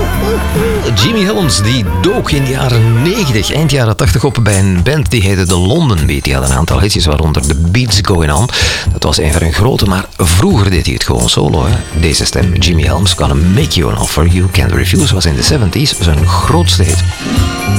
Jimmy Helms die dook in de jaren 90, eind jaren 80 op bij een band die heette The London Beat. Die had een aantal hitjes, waaronder The Beats Going On. Dat was een van hun grote, maar vroeger deed hij het gewoon solo. Hè. Deze stem, Jimmy Helms, Gonna Make You an Offer You Can't Refuse, was in de 70s zijn grootste hit.